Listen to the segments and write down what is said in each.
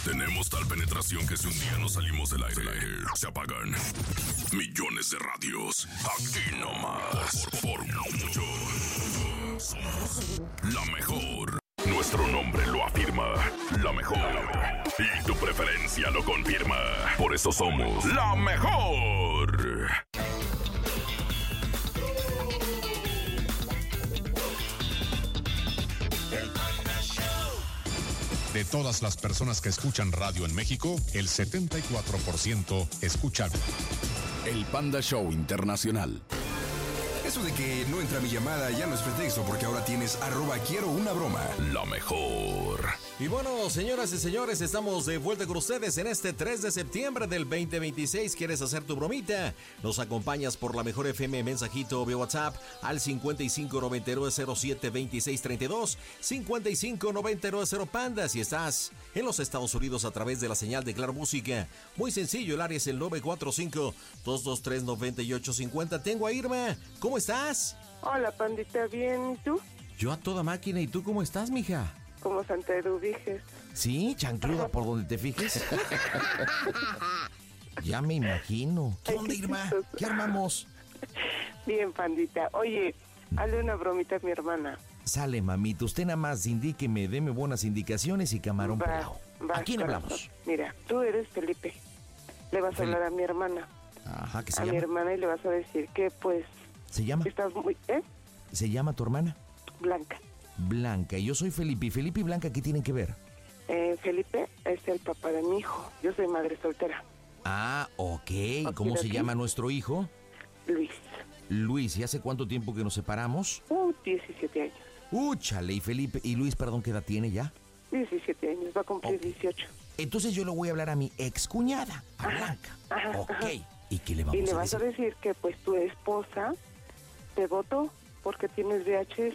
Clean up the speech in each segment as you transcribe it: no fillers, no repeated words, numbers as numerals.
Tenemos tal penetración que si un día no salimos del aire, se apagan millones de radios. Aquí nomás. Por mucho. Somos la mejor. Nuestro nombre lo afirma. La mejor. Y tu preferencia lo confirma. Por eso somos la mejor. De todas las personas que escuchan radio en México, el 74% escucha El Panda Show Internacional. Eso de que no entra mi llamada ya no es pretexto, porque ahora tienes @quiero-una-broma. La mejor. Y bueno, señoras y señores, estamos de vuelta con ustedes en este 3 de septiembre del 2026. ¿Quieres hacer tu bromita? Nos acompañas por la mejor FM, mensajito vía WhatsApp al 5599072632, 5599 Panda. Si estás en los Estados Unidos a través de la señal de Claro Música, muy sencillo, el área es el 945-223-9850. Tengo a Irma. ¿Cómo estás? Hola, pandita, ¿bien? ¿Y tú? Yo a toda máquina. ¿Y tú cómo estás, mija? Como Santa Eduviges. Sí, chancluda por donde te fijes. Ya me imagino. ¿Qué onda, Irma? ¿Qué armamos? Bien, pandita. Oye, hazle una bromita a mi hermana. Sale, mamita. Usted nada más indíqueme, deme buenas indicaciones y camarón pelado. ¿A quién hablamos? Mira, tú eres Felipe. Le vas a hablar a mi hermana. Ajá, ¿qué se a llama? Mi hermana, y le vas a decir que, pues... ¿Se llama? Estás muy... ¿Se llama tu hermana? Blanca. Blanca. Y yo soy Felipe. ¿Y Felipe y Blanca qué tienen que ver? Felipe es el papá de mi hijo. Yo soy madre soltera. Ah, ok. ¿Cómo se llama nuestro hijo? Luis. Luis. ¿Y hace cuánto tiempo que nos separamos? 17 años. Chale. ¿Y Felipe y Luis, perdón, qué edad tiene ya? 17 años. Va a cumplir 18. Entonces yo le voy a hablar a mi excuñada, a Blanca. Ok. Ajá. ¿Y qué le vamos a decir? Y le vas a decir que, pues, tu esposa te votó porque tienes VHS.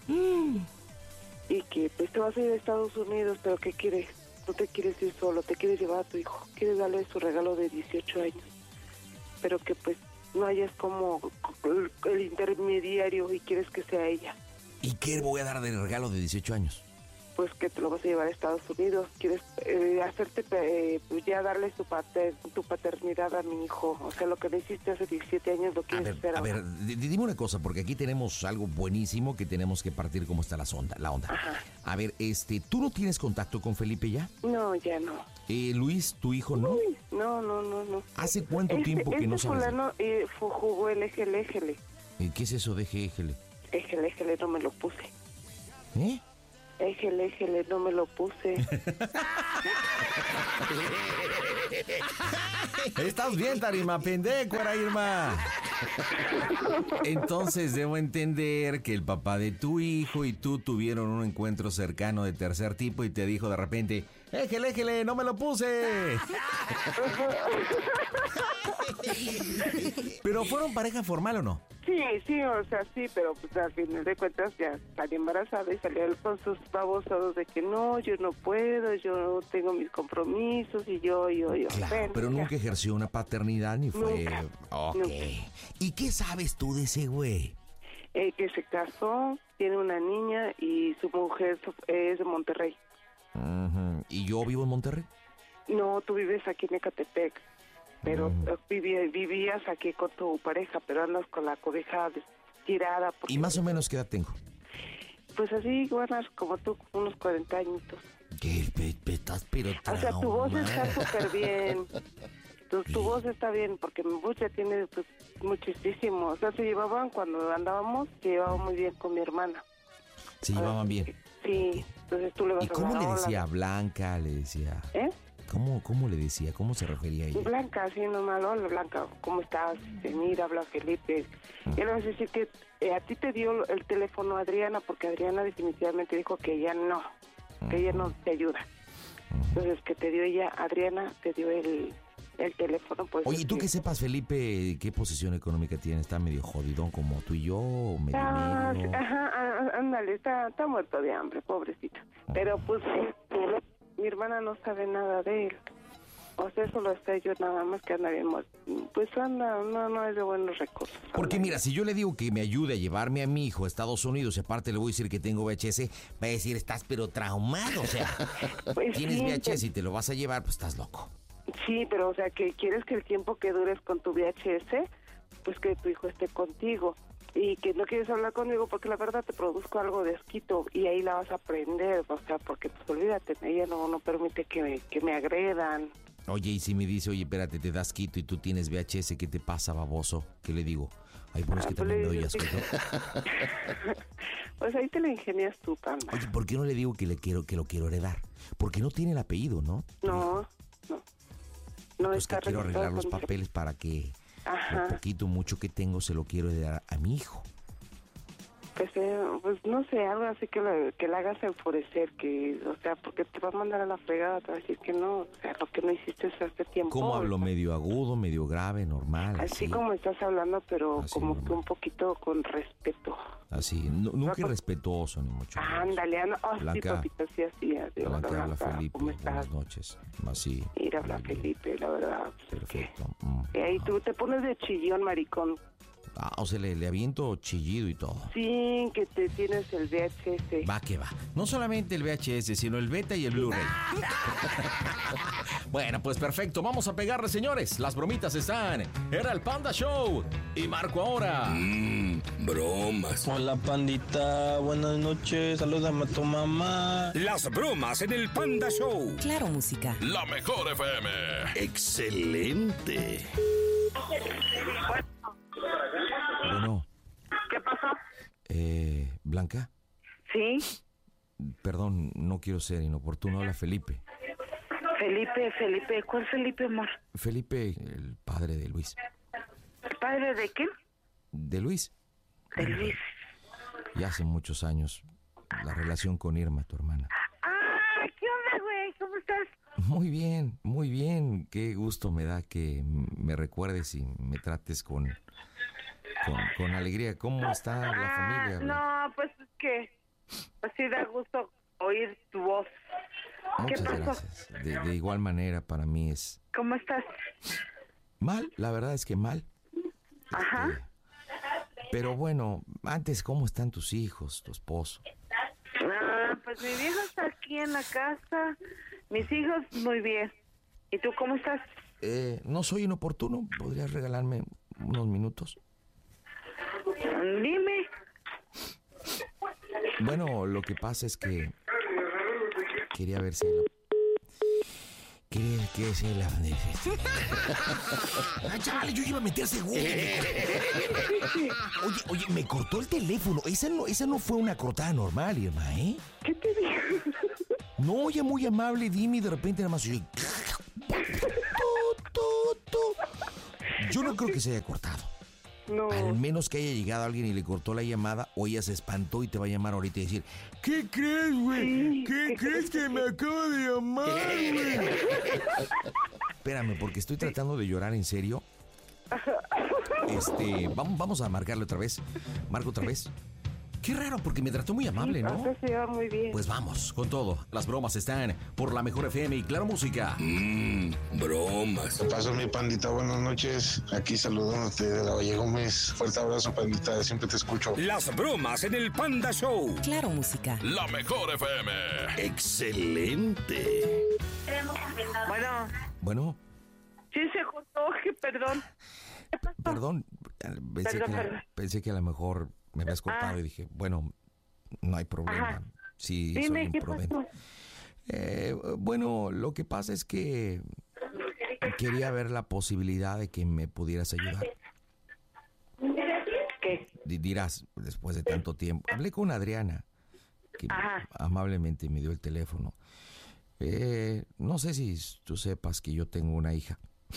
Y que, pues, te vas a ir a Estados Unidos, pero ¿qué quieres? No te quieres ir solo, te quieres llevar a tu hijo. Quieres darle su regalo de 18 años. Pero que, pues, no hayas como el intermediario y quieres que sea ella. ¿Y qué voy a dar de regalo de 18 años? Pues que te lo vas a llevar a Estados Unidos. Quieres hacerte, ya darle tu paternidad a mi hijo. O sea, lo que le hiciste hace 17 años lo quieres hacer ahora. A ver, dime una cosa, porque aquí tenemos algo buenísimo que tenemos que partir cómo está la onda. Ajá. A ver, ¿tú no tienes contacto con Felipe ya? No, ya no. Luis, tu hijo, ¿no? Uy, no. ¿Hace cuánto tiempo que no sabes? Fulano jugó el ejele. ¿Qué es eso de ejele? Ejele, no me lo puse. ¿Eh? Ejele, no me lo puse. Estás bien, Tarima, pendecuera, Irma. Entonces debo entender que el papá de tu hijo y tú tuvieron un encuentro cercano de tercer tipo y te dijo de repente, éjele, no me lo puse. ¿Pero fueron pareja formal o no? Sí, o sea, sí, pero pues al final de cuentas ya salí embarazada y salió con sus babosados de que no, yo no puedo, yo tengo mis compromisos y yo. Claro, bueno, pero ya. nunca ejerció una paternidad ni fue... Nunca, ok. nunca. ¿Y qué sabes tú de ese güey? Que se casó, tiene una niña y su mujer es de Monterrey. Uh-huh. ¿Y yo vivo en Monterrey? No, tú vives aquí en Ecatepec, pero vivías aquí con tu pareja, pero andas con la cobija tirada. ¿Y más o menos qué edad tengo? Pues así, buenas, como tú, unos 40 añitos. ¿Qué estás pero O sea, tu voz está súper bien. Tu voz está bien, porque mi voz ya tiene pues muchísimo. O sea, cuando andábamos, se llevaban muy bien con mi hermana. ¿Se llevaban bien? Sí, entonces tú le vas a ¿Y cómo hablar, le decía? hola. Blanca, le decía... ¿Cómo le decía? ¿Cómo se refería a ella? Blanca, así nomás, hola Blanca, ¿cómo estás? Mira, habla Felipe. Y le vas a decir que a ti te dio el teléfono Adriana, porque Adriana definitivamente dijo que ella no te ayuda. Entonces, que te dio ella, Adriana, te dio el teléfono. Pues. Oye, tú que sepas, Felipe, ¿qué posición económica tiene? ¿Está medio jodidón como tú y yo? ¿O medio negro? Ajá, ándale, está muerto de hambre, pobrecito. Pero pues mi hermana no sabe nada de él. O sea, eso lo sé yo nada más que anda bien. Pues anda, no es de buenos recursos. Porque mira, si yo le digo que me ayude a llevarme a mi hijo a Estados Unidos y aparte le voy a decir que tengo VHS, va a decir, estás pero traumado, o sea, Pues tienes sí, VHS y te lo vas a llevar, pues estás loco. Sí, pero o sea, que quieres que el tiempo que dures con tu VHS, pues que tu hijo esté contigo. Y que no quieres hablar conmigo porque la verdad te produzco algo de asquito y ahí la vas a aprender, o sea, porque pues olvídate, ella no permite que me agredan. Oye, y si me dice, oye, espérate, te das quito y tú tienes VHS, ¿qué te pasa, baboso? ¿Qué le digo? Ay, bueno, es que pues también me le doy dices asco. Pues ahí te la ingenias tú, Panda. Oye, ¿por qué no le digo que lo quiero heredar? Porque no tiene el apellido, ¿no? No Pues está que quiero arreglar registrado los con- papeles para que Ajá. lo poquito, mucho que tengo se lo quiero heredar a mi hijo. Pues no sé, algo así que la hagas enfurecer, que, o sea, porque te va a mandar a la fregada, te va a decir que no, o sea, lo que no hiciste hace tiempo. ¿Cómo hablo? ¿Medio agudo, medio grave, normal? Así como estás hablando, pero Así como normal. que un poquito con respeto. Así, nunca irrespetuoso, ni mucho menos. Ándale, sí, Blanca, papito, sí, así, adiós, Blanca, habla Blanca, Felipe, ¿cómo estás? buenas noches. Así. Mira, habla Felipe, la verdad. Perfecto. Y ahí tú te pones de chillón, maricón. O sea, le aviento chillido y todo. Sí, que te tienes el VHS. Va que va. No solamente el VHS, sino el beta y el Blu-ray. Bueno, pues perfecto. Vamos a pegarle, señores. Las bromitas están. Era el Panda Show. Y marco ahora. Bromas. Hola pandita, buenas noches, salúdame a tu mamá. Las bromas en el Panda Show. Claro, música. La mejor FM. Excelente. Bueno, ¿Qué pasó? Blanca, Sí, perdón, no quiero ser inoportuno. Habla Felipe. Felipe, ¿cuál Felipe, amor? Felipe, el padre de Luis. ¿Padre de qué? ¿De Luis? De Luis. Ya hace muchos años. La relación con Irma, tu hermana. Ah, ¿qué onda, güey? ¿Cómo estás? Muy bien, muy bien. Qué gusto me da que me recuerdes y me trates con alegría. ¿Cómo está la familia? Blanca? No, pues es que así da gusto oír tu voz. Muchas ¿Qué pasó? gracias. De igual manera, para mí es ¿Cómo estás? mal. La verdad es que mal. Ajá. Pero bueno, antes, ¿cómo están tus hijos, tu esposo? Pues mi viejo está aquí en la casa. Mis hijos, muy bien. ¿Y tú cómo estás? No soy inoportuno. ¿Podrías regalarme unos minutos? Dime. Bueno, lo que pasa es que quería ver si la... Ay, chaval, yo iba a meter seguro. Oye, me cortó el teléfono. Esa no fue una cortada normal, Irma, ¿eh? ¿Qué te digo? No, ella muy amable, dime, y de repente nada más oye... Yo no creo que se haya cortado. No. Al menos que haya llegado alguien y le cortó la llamada, o ella se espantó y te va a llamar ahorita y decir, ¿qué crees, güey? Sí. ¿Qué crees que me acaba de llamar, güey? Espérame, porque estoy tratando de llorar en serio. Vamos a marcarle otra vez. Marco otra vez. Qué raro, porque me trató muy amable, ¿no? Usted se lleva muy bien. Pues vamos, con todo. Las bromas están por la mejor FM y Claro Música. Bromas. ¿Qué pasó, mi pandita? Buenas noches. Aquí saludándote de la Valle Gómez. Fuerte abrazo, pandita. Siempre te escucho. Las bromas en el Panda Show. Claro, música. La mejor FM. Excelente. Bueno, Sí, se cortó, perdón. perdón. Pensé que a lo mejor me habías cortado y dije, bueno, no hay problema. Ajá. Sí, Dime, soy ¿qué imprudente. pasó? Bueno, lo que pasa es que quería ver la posibilidad de que me pudieras ayudar. ¿Qué? Dirás, después de tanto tiempo. Hablé con Adriana, que Ajá. amablemente me dio el teléfono. No sé si tú sepas que yo tengo una hija.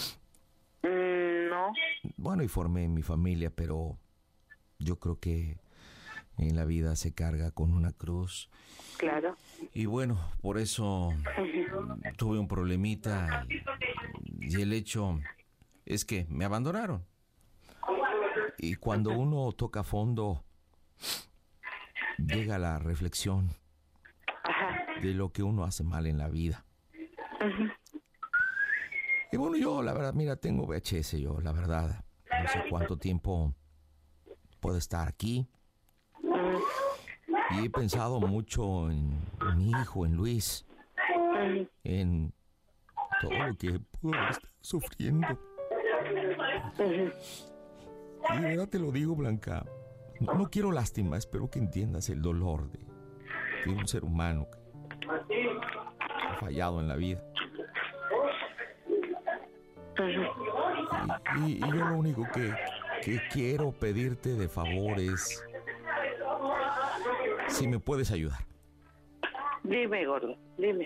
No. Bueno, y formé mi familia, pero yo creo que en la vida se carga con una cruz. Claro. Y bueno, por eso tuve un problemita y el hecho es que me abandonaron. Y cuando uno toca fondo, llega la reflexión de lo que uno hace mal en la vida. Y bueno, yo, la verdad, mira, tengo VHS, yo, la verdad. No sé cuánto tiempo puedo estar aquí. Y he pensado mucho en mi hijo, en Luis. En todo lo que pudo estar sufriendo. Y de verdad te lo digo, Blanca. No quiero lástima, espero que entiendas el dolor de un ser humano que ha fallado en la vida. Y yo lo único que quiero pedirte de favor es si me puedes ayudar. Dime, gordo, dime.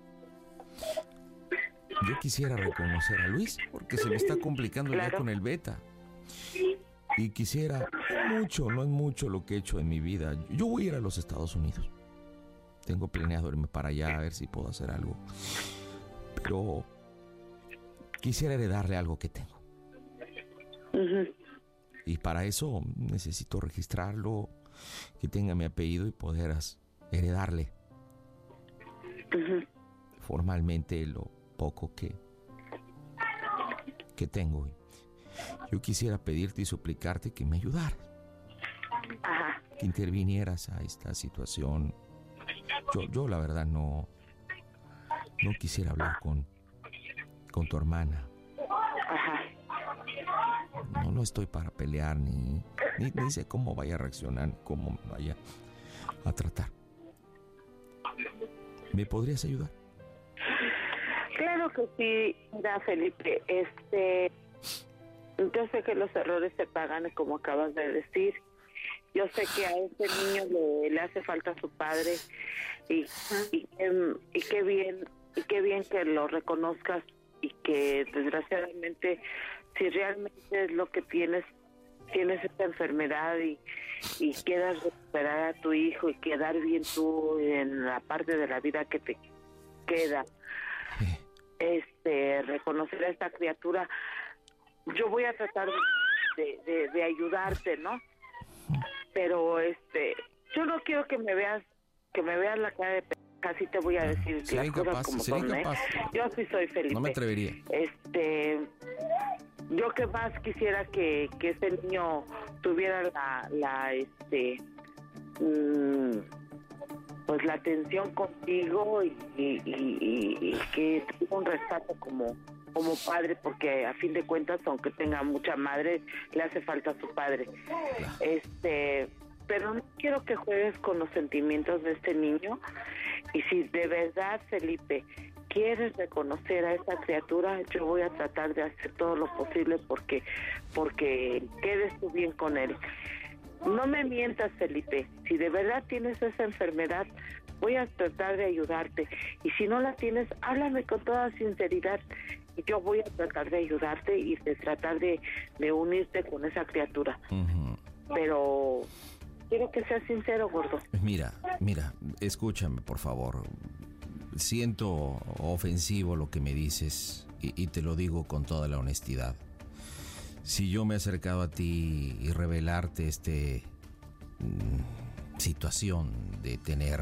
Yo quisiera reconocer a Luis porque se me está complicando ya con el beta. Y quisiera, no es mucho lo que he hecho en mi vida. Yo voy a ir a los Estados Unidos. Tengo planeado irme para allá a ver si puedo hacer algo. Pero quisiera heredarle algo que tengo. Y para eso necesito registrarlo, que tenga mi apellido y poder heredarle formalmente lo poco que tengo. Yo quisiera pedirte y suplicarte que me ayudaras. Ajá. Que intervinieras a esta situación. Yo la verdad no quisiera hablar con tu hermana. Ajá. No estoy para pelear ni sé cómo vaya a reaccionar, cómo me vaya a tratar. ¿Me podrías ayudar? Claro que sí, mira, Felipe, yo sé que los errores se pagan, como acabas de decir. Yo sé que a este niño le hace falta a su padre y qué bien que lo reconozcas y que desgraciadamente si realmente es lo que tienes esta enfermedad y quieras recuperar a tu hijo y quedar bien tú en la parte de la vida que te queda, reconocer a esta criatura. Yo voy a tratar de ayudarte, ¿no? Pero yo no quiero que me veas la cara de así te voy a decir las cosas como son, ¿eh? Yo sí soy Felipe. No me atrevería. Yo que más quisiera que este niño tuviera pues la atención contigo y que tuviera un respeto como padre, porque a fin de cuentas, aunque tenga mucha madre, le hace falta a su padre. Pero no quiero que juegues con los sentimientos de este niño. Y si de verdad, Felipe, quieres reconocer a esta criatura, yo voy a tratar de hacer todo lo posible porque quedes tú bien con él. No me mientas, Felipe. Si de verdad tienes esa enfermedad, voy a tratar de ayudarte. Y si no la tienes, háblame con toda sinceridad. Y yo voy a tratar de ayudarte y de tratar de unirte con esa criatura. Pero quiero que seas sincero, gordo. Mira, escúchame, por favor. Siento ofensivo lo que me dices y te lo digo con toda la honestidad. Si yo me he acercado a ti y revelarte situación de tener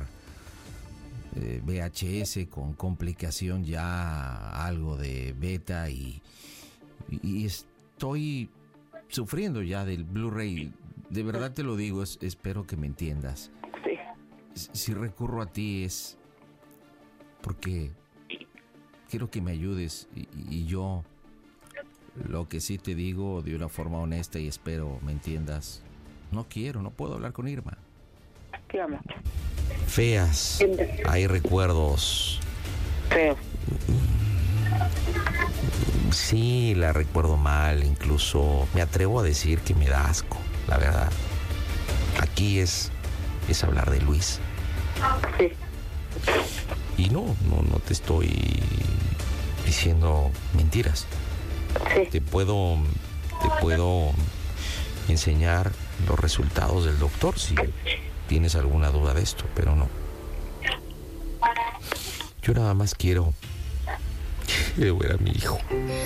VHS con complicación ya algo de beta y estoy sufriendo ya del Blu-ray, de verdad te lo digo, espero que me entiendas. Sí. Si recurro a ti es porque quiero que me ayudes y yo lo que sí te digo de una forma honesta y espero me entiendas, no puedo hablar con Irma. ¿Qué amo? Feas, hay recuerdos. Feo. Sí, la recuerdo mal, incluso me atrevo a decir que me da asco, la verdad. Aquí es hablar de Luis. Sí. Y no te estoy diciendo mentiras. Sí. Te puedo enseñar los resultados del doctor si tienes alguna duda de esto, pero no. Yo nada más quiero ver a mi hijo.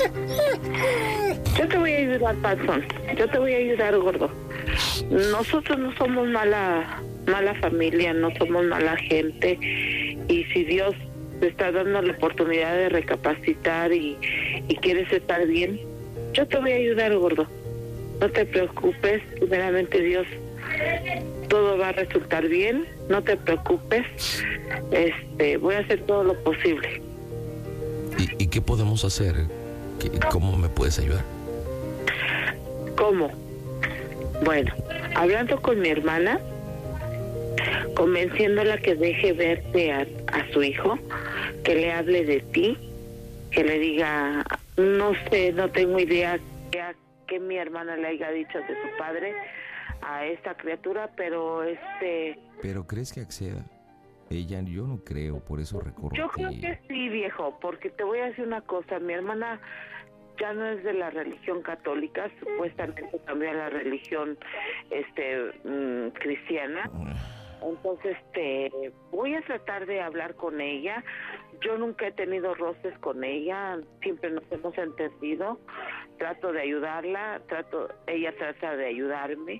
Yo te voy a ayudar, panzón. Yo te voy a ayudar, gordo. Nosotros no somos mala familia, no somos mala gente. Y si Dios te está dando la oportunidad de recapacitar y quieres estar bien, yo te voy a ayudar, gordo. No te preocupes, primeramente Dios, todo va a resultar bien, no te preocupes. Voy a hacer todo lo posible. ¿Y qué podemos hacer? ¿Cómo me puedes ayudar? ¿Cómo? Bueno, hablando con mi hermana, convenciéndola que deje verte a su hijo, que le hable de ti, que le diga, no sé, no tengo idea que mi hermana le haya dicho de su padre a esta criatura, pero ¿Pero crees que acceda? Ella, yo no creo, por eso recorro. Yo creo que sí, viejo, porque te voy a decir una cosa, mi hermana ya no es de la religión católica, supuestamente cambió a la religión cristiana. Entonces voy a tratar de hablar con ella. Yo nunca he tenido roces con ella, siempre nos hemos entendido. Trato de ayudarla, ella trata de ayudarme.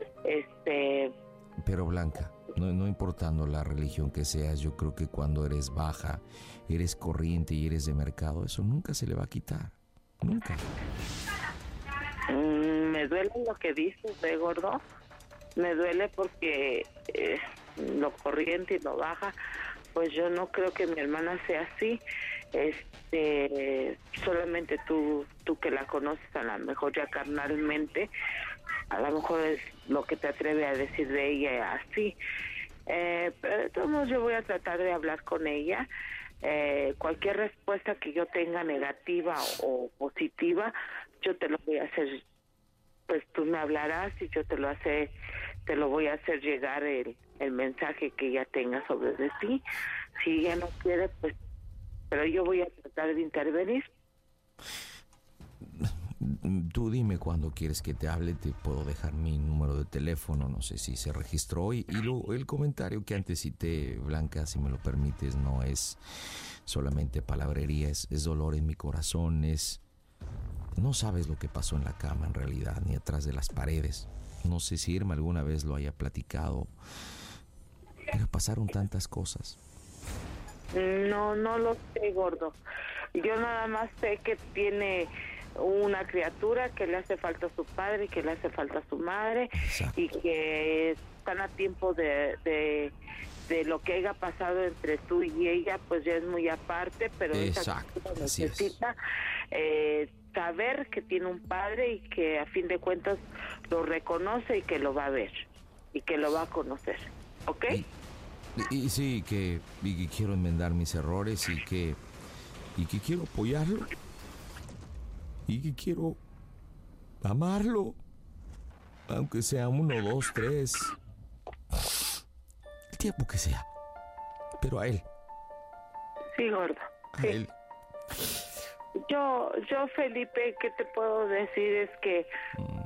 Pero Blanca, no importando la religión que seas, yo creo que cuando eres baja, eres corriente y eres de mercado, eso nunca se le va a quitar. Nunca. Me duele lo que dices, gordo. Me duele porque lo corriente y lo baja, pues yo no creo que mi hermana sea así. Solamente tú que la conoces, a lo mejor ya carnalmente, a lo mejor es lo que te atreve a decir de ella así. Pero de todos modos yo voy a tratar de hablar con ella. Cualquier respuesta que yo tenga negativa o positiva, yo te lo voy a hacer. Pues tú me hablarás y yo te lo voy a hacer llegar el mensaje que ella tenga sobre de ti. Si ella no quiere, pues, pero yo voy a tratar de intervenir. Tú dime cuándo quieres que te hable, te puedo dejar mi número de teléfono, no sé si se registró. Y el comentario que antes cité, Blanca, si me lo permites, no es solamente palabrería, es dolor en mi corazón, no sabes lo que pasó en la cama en realidad, ni atrás de las paredes. No sé si Irma alguna vez lo haya platicado, pero pasaron tantas cosas. No lo sé, gordo. Yo nada más sé que tiene una criatura, que le hace falta a su padre y que le hace falta a su madre. Exacto. Y que están a tiempo de lo que haya pasado entre tú y ella, pues ya es muy aparte, pero exacto, esa necesita saber que tiene un padre y que a fin de cuentas lo reconoce y que lo va a ver y que lo va a conocer, ¿ok? Y sí, que quiero enmendar mis errores y que quiero apoyarlo y que quiero amarlo, aunque sea 1, 2, 3, el tiempo que sea, pero a él. Sí, gordo. A él. Yo, Felipe, ¿qué te puedo decir? Es que